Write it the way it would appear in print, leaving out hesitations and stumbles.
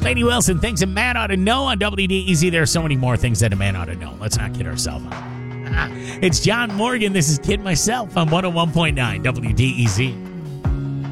Lady Wilson, things a man ought to know on WDEZ. There are so many more things that a man ought to know. Let's not kid ourselves. It's John Morgan. This is Kid Myself on 101.9 WDEZ.